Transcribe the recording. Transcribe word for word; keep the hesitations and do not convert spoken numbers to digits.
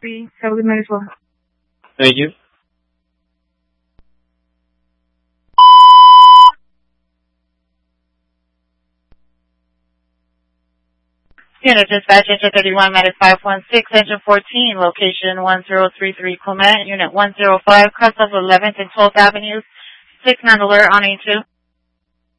Have a good night as well. Thank you. Unit Dispatch, Engine thirty-one, Medic five one six, Engine fourteen, location one zero three three Clement, Unit one zero five, crossover eleventh and twelfth Avenues, six nine alert on A two.